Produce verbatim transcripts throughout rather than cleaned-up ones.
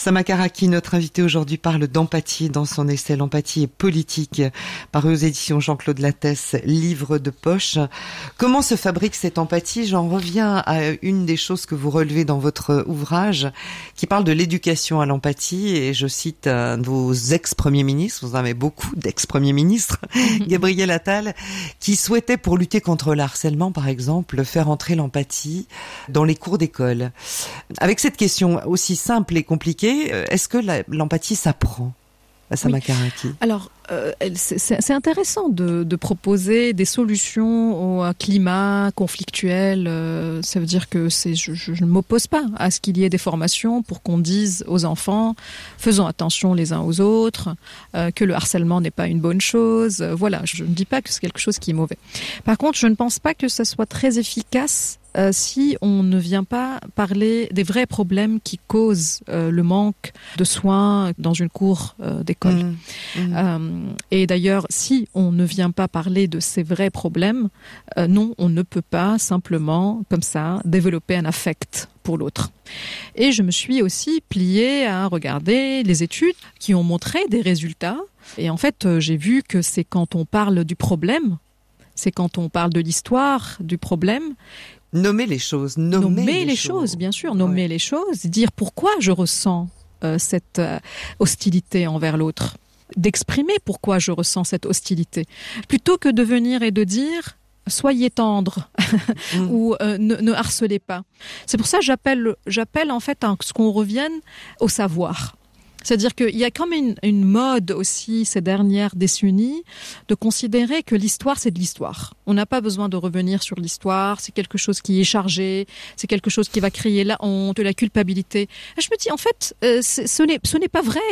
Sama Karaki, notre invité aujourd'hui, parle d'empathie dans son essai « L'empathie est politique », paru aux éditions Jean-Claude Lattès, livre de poche. Comment se fabrique cette empathie ? J'en reviens à une des choses que vous relevez dans votre ouvrage, qui parle de l'éducation à l'empathie, et je cite un de vos ex-premiers ministres, vous en avez beaucoup d'ex-premiers ministres, Gabriel Attal, qui souhaitait, pour lutter contre le harcèlement, par exemple, faire entrer l'empathie dans les cours d'école. Avec cette question aussi simple et compliquée, est-ce que la, l'empathie s'apprend, Sama Oui. Karaki ? Alors, euh, c'est, c'est intéressant de, de proposer des solutions au climat conflictuel. Euh, ça veut dire que c'est, je, je, je ne m'oppose pas à ce qu'il y ait des formations pour qu'on dise aux enfants, faisons attention les uns aux autres, euh, que le harcèlement n'est pas une bonne chose. Euh, voilà, je ne dis pas que c'est quelque chose qui est mauvais. Par contre, je ne pense pas que ça soit très efficace Euh, si on ne vient pas parler des vrais problèmes qui causent euh, le manque de soins dans une cour euh, d'école. Mmh. Mmh. Euh, et d'ailleurs, si on ne vient pas parler de ces vrais problèmes, euh, non, on ne peut pas simplement, comme ça, développer un affect pour l'autre. Et je me suis aussi pliée à regarder les études qui ont montré des résultats. Et en fait, euh, j'ai vu que c'est quand on parle du problème, c'est quand on parle de l'histoire du problème. Nommer les choses, nommer, nommer les, les choses. choses, bien sûr, nommer ouais. les choses, dire pourquoi je ressens euh, cette euh, hostilité envers l'autre, d'exprimer pourquoi je ressens cette hostilité, plutôt que de venir et de dire soyez tendre mmh. ou euh, ne, ne harcelez pas. C'est pour ça que j'appelle, j'appelle en fait à ce qu'on revienne au savoir. C'est-à-dire qu'il y a comme une, une mode aussi ces dernières décennies de considérer que l'histoire, c'est de l'histoire. On n'a pas besoin de revenir sur l'histoire, c'est quelque chose qui est chargé, c'est quelque chose qui va créer la honte, la culpabilité. Et je me dis, en fait, euh, ce n'est, ce n'est pas vrai.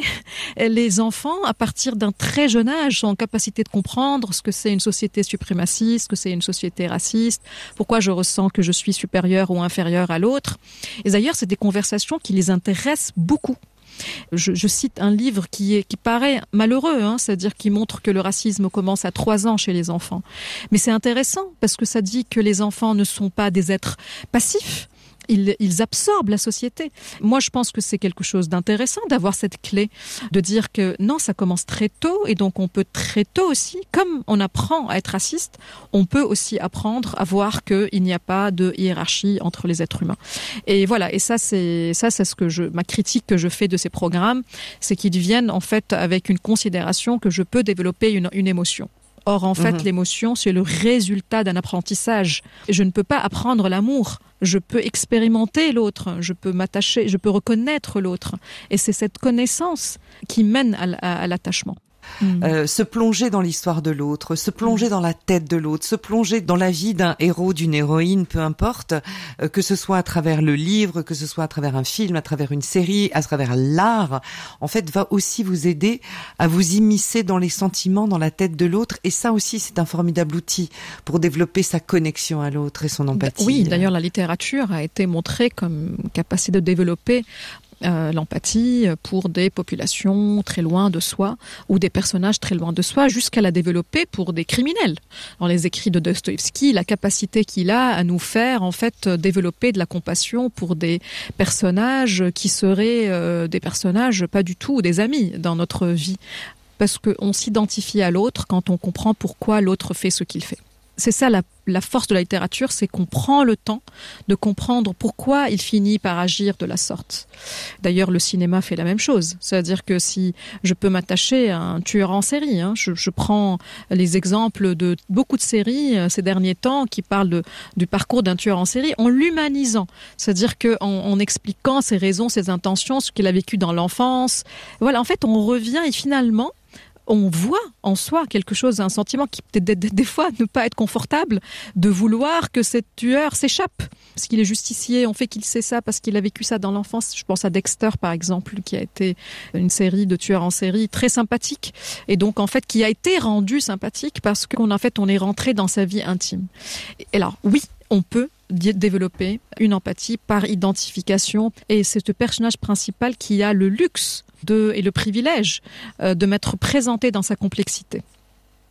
Les enfants, à partir d'un très jeune âge, sont en capacité de comprendre ce que c'est une société suprémaciste, ce que c'est une société raciste, pourquoi je ressens que je suis supérieur ou inférieur à l'autre. Et d'ailleurs, c'est des conversations qui les intéressent beaucoup. Je, je cite un livre qui, est, qui paraît malheureux, hein, c'est-à-dire qui montre que le racisme commence à trois ans chez les enfants. Mais c'est intéressant parce que ça dit que les enfants ne sont pas des êtres passifs. Ils, ils absorbent la société. Moi, je pense que c'est quelque chose d'intéressant d'avoir cette clé, de dire que non, ça commence très tôt et donc on peut très tôt aussi, comme on apprend à être raciste, on peut aussi apprendre à voir qu'il n'y a pas de hiérarchie entre les êtres humains. Et voilà, et ça, c'est ça, c'est ce que je, ma critique que je fais de ces programmes, c'est qu'ils viennent en fait avec une considération que je peux développer une, une émotion. Or, en fait, mmh. l'émotion, c'est le résultat d'un apprentissage. Je ne peux pas apprendre l'amour. Je peux expérimenter l'autre. Je peux m'attacher, je peux reconnaître l'autre. Et c'est cette connaissance qui mène à, à, à l'attachement. Mmh. Euh, se plonger dans l'histoire de l'autre, se plonger mmh. dans la tête de l'autre, se plonger dans la vie d'un héros, d'une héroïne, peu importe, euh, que ce soit à travers le livre, que ce soit à travers un film, à travers une série, à travers l'art, en fait, va aussi vous aider à vous immiscer dans les sentiments, dans la tête de l'autre. Et ça aussi, c'est un formidable outil pour développer sa connexion à l'autre et son empathie. Oui, d'ailleurs, la littérature a été montrée comme capacité de développer Euh, l'empathie pour des populations très loin de soi ou des personnages très loin de soi, jusqu'à la développer pour des criminels. Dans les écrits de Dostoïevski, la capacité qu'il a à nous faire en fait développer de la compassion pour des personnages qui seraient euh, des personnages pas du tout des amis dans notre vie, parce qu'on s'identifie à l'autre quand on comprend pourquoi l'autre fait ce qu'il fait. C'est ça la, la force de la littérature, c'est qu'on prend le temps de comprendre pourquoi il finit par agir de la sorte. D'ailleurs, le cinéma fait la même chose. C'est-à-dire que si je peux m'attacher à un tueur en série, hein, je, je prends les exemples de beaucoup de séries euh, ces derniers temps qui parlent de, du parcours d'un tueur en série en l'humanisant. C'est-à-dire qu'en en expliquant ses raisons, ses intentions, ce qu'il a vécu dans l'enfance. Voilà, en fait, on revient et finalement, on voit en soi quelque chose, un sentiment qui peut-être des, des, des fois ne pas être confortable, de vouloir que ce tueur s'échappe. Parce qu'il est justicier, on fait qu'il sait ça parce qu'il a vécu ça dans l'enfance. Je pense à Dexter, par exemple, qui a été une série de tueurs en série très sympathique. Et donc, en fait, qui a été rendue sympathique parce qu'en fait, on est rentré dans sa vie intime. Et alors, oui, on peut développer une empathie par identification. Et c'est ce personnage principal qui a le luxe de, et le privilège euh, de m'être présenté dans sa complexité.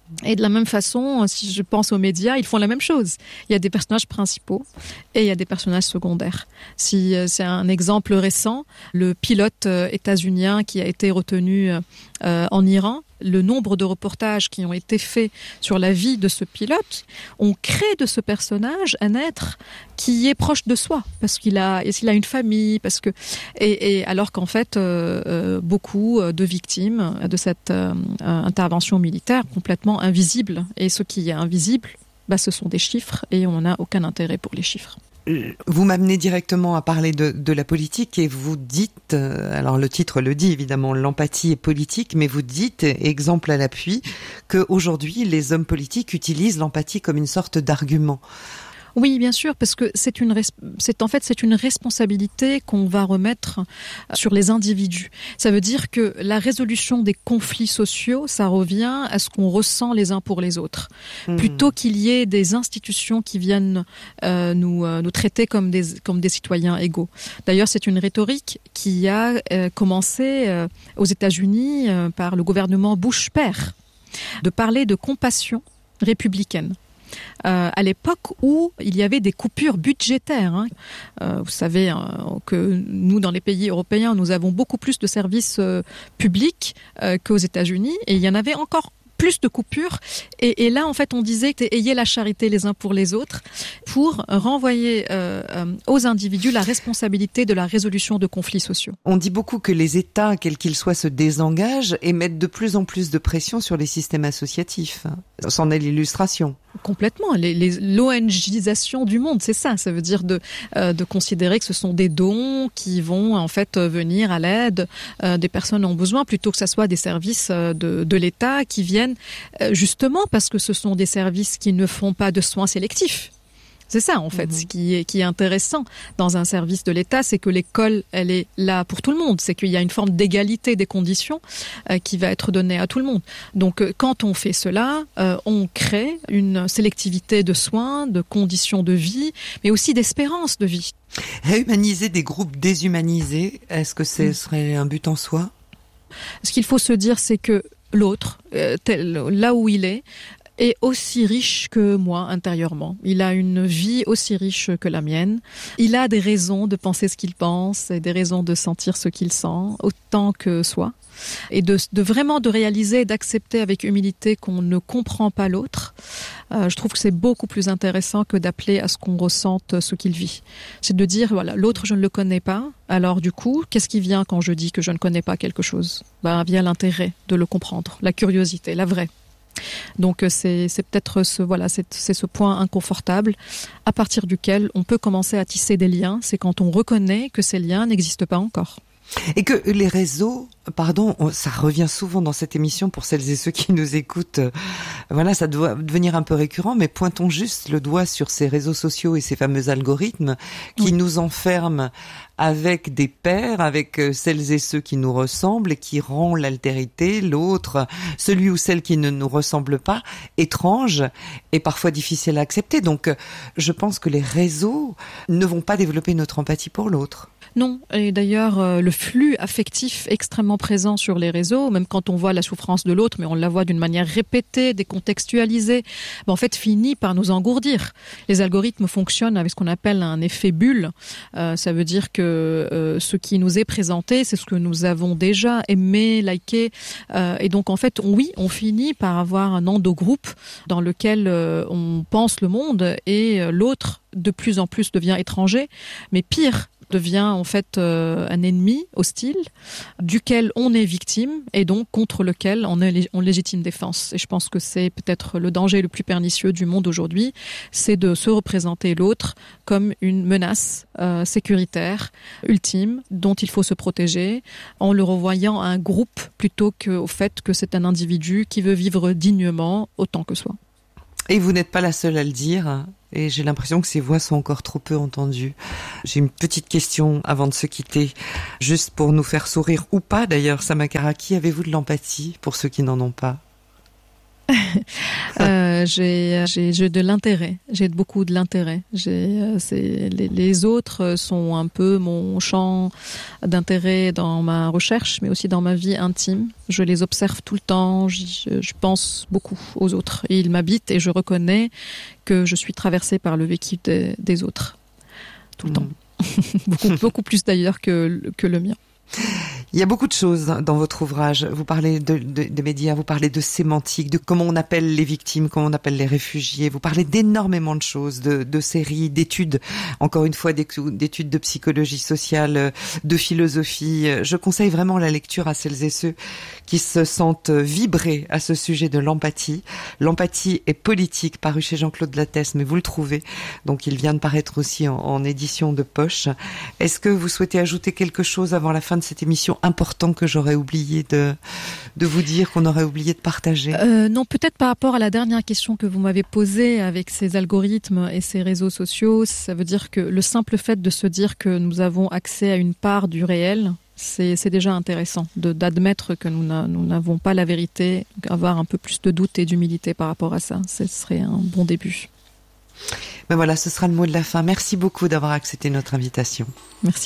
Et de la même façon, si je pense aux médias, ils font la même chose. Il y a des personnages principaux et il y a des personnages secondaires. Si c'est un exemple récent, le pilote états-unien qui a été retenu euh, en Iran, le nombre de reportages qui ont été faits sur la vie de ce pilote, on crée de ce personnage un être qui est proche de soi, parce qu'il a, il a une famille, parce que, et, et alors qu'en fait, euh, euh, beaucoup de victimes de cette euh, intervention militaire complètement invisible, et ce qui est invisible, bah, ce sont des chiffres, et on n'a aucun intérêt pour les chiffres. Vous m'amenez directement à parler de, de la politique et vous dites, alors le titre le dit évidemment, l'empathie est politique, mais vous dites, exemple à l'appui, qu'aujourd'hui les hommes politiques utilisent l'empathie comme une sorte d'argument. Oui, bien sûr, parce que c'est une, c'est en fait c'est une responsabilité qu'on va remettre sur les individus. Ça veut dire que la résolution des conflits sociaux, ça revient à ce qu'on ressent les uns pour les autres, mmh. plutôt qu'il y ait des institutions qui viennent euh, nous euh, nous traiter comme des comme des citoyens égaux. D'ailleurs, c'est une rhétorique qui a euh, commencé euh, aux États-Unis euh, par le gouvernement Bush père, de parler de compassion républicaine. Euh, à l'époque où il y avait des coupures budgétaires. Hein. Euh, vous savez hein, que nous, dans les pays européens, nous avons beaucoup plus de services euh, publics euh, qu'aux États-Unis, et il y en avait encore plus de coupures. Et, et là, en fait, on disait « ayez la charité les uns pour les autres » pour renvoyer euh, euh, aux individus la responsabilité de la résolution de conflits sociaux. On dit beaucoup que les États, quels qu'ils soient, se désengagent et mettent de plus en plus de pression sur les systèmes associatifs. C'en est l'illustration. Complètement. Les, les, l'ONGisation du monde, c'est ça. Ça veut dire de, euh, de considérer que ce sont des dons qui vont en fait venir à l'aide euh, des personnes en besoin, plutôt que ce soit des services de, de l'État qui viennent euh, justement parce que ce sont des services qui ne font pas de soins sélectifs. C'est ça, en fait, mmh. ce qui est, qui est intéressant dans un service de l'État, c'est que l'école, elle est là pour tout le monde. C'est qu'il y a une forme d'égalité des conditions euh, qui va être donnée à tout le monde. Donc, euh, quand on fait cela, euh, on crée une sélectivité de soins, de conditions de vie, mais aussi d'espérance de vie. Réhumaniser des groupes déshumanisés, est-ce que ce mmh. serait un but en soi ? Ce qu'il faut se dire, c'est que l'autre, euh, tel, là où il est, est aussi riche que moi intérieurement. Il a une vie aussi riche que la mienne. Il a des raisons de penser ce qu'il pense et des raisons de sentir ce qu'il sent, autant que soi. Et de, de vraiment de réaliser, d'accepter avec humilité qu'on ne comprend pas l'autre. Euh, je trouve que c'est beaucoup plus intéressant que d'appeler à ce qu'on ressente ce qu'il vit. C'est de dire, voilà, l'autre, je ne le connais pas. Alors du coup, qu'est-ce qui vient quand je dis que je ne connais pas quelque chose ? Ben, vient l'intérêt de le comprendre, la curiosité, la vraie. Donc c'est, c'est peut-être ce, voilà, c'est, c'est ce point inconfortable à partir duquel on peut commencer à tisser des liens. C'est quand on reconnaît que ces liens n'existent pas encore. Et que les réseaux, pardon, ça revient souvent dans cette émission pour celles et ceux qui nous écoutent. Voilà, ça doit devenir un peu récurrent, mais pointons juste le doigt sur ces réseaux sociaux et ces fameux algorithmes qui oui. nous enferment avec des pairs, avec celles et ceux qui nous ressemblent et qui rend l'altérité, l'autre, celui ou celle qui ne nous ressemble pas, étrange et parfois difficile à accepter. Donc, je pense que les réseaux ne vont pas développer notre empathie pour l'autre. Non, et d'ailleurs, euh, le flux affectif extrêmement présent sur les réseaux, même quand on voit la souffrance de l'autre, mais on la voit d'une manière répétée, décontextualisée, ben, en fait, finit par nous engourdir. Les algorithmes fonctionnent avec ce qu'on appelle un effet bulle. Euh, ça veut dire que euh, ce qui nous est présenté, c'est ce que nous avons déjà aimé, liké, euh, et donc en fait, on, oui, on finit par avoir un endogroupe dans lequel euh, on pense le monde et euh, l'autre, de plus en plus, devient étranger, mais pire, devient en fait euh, un ennemi hostile duquel on est victime et donc contre lequel on est en légitime défense. Et je pense que c'est peut-être le danger le plus pernicieux du monde aujourd'hui, c'est de se représenter l'autre comme une menace euh, sécuritaire ultime dont il faut se protéger en le revoyant à un groupe plutôt qu'au fait que c'est un individu qui veut vivre dignement autant que soi. Et vous n'êtes pas la seule à le dire, et j'ai l'impression que ces voix sont encore trop peu entendues. J'ai une petite question avant de se quitter, juste pour nous faire sourire, ou pas d'ailleurs, Sama Karaki, avez-vous de l'empathie pour ceux qui n'en ont pas ? euh, j'ai, j'ai, j'ai de l'intérêt. J'ai beaucoup de l'intérêt. J'ai, euh, c'est, les, les autres sont un peu mon champ d'intérêt dans ma recherche, mais aussi dans ma vie intime. Je les observe tout le temps. Je, je pense beaucoup aux autres. Et ils m'habitent et je reconnais que je suis traversée par le vécu des, des autres. Tout le mmh. temps. beaucoup, beaucoup plus d'ailleurs que, que le mien. Il y a beaucoup de choses dans votre ouvrage. Vous parlez de, de, de médias, vous parlez de sémantique, de comment on appelle les victimes, comment on appelle les réfugiés. Vous parlez d'énormément de choses, de, de séries, d'études, encore une fois d'études de psychologie sociale, de philosophie. Je conseille vraiment la lecture à celles et ceux qui se sentent vibrer à ce sujet de l'empathie. L'empathie est politique, paru chez Jean-Claude Lattès, mais vous le trouvez. Donc il vient de paraître aussi en, en édition de poche. Est-ce que vous souhaitez ajouter quelque chose avant la fin de cette émission important que j'aurais oublié de, de vous dire, qu'on aurait oublié de partager? euh, Non, peut-être par rapport à la dernière question que vous m'avez posée avec ces algorithmes et ces réseaux sociaux, ça veut dire que le simple fait de se dire que nous avons accès à une part du réel, c'est, c'est déjà intéressant de, d'admettre que nous, n'a, nous n'avons pas la vérité, avoir un peu plus de doute et d'humilité par rapport à ça. Ce serait un bon début. Ben voilà, ce sera le mot de la fin. Merci beaucoup d'avoir accepté notre invitation. Merci.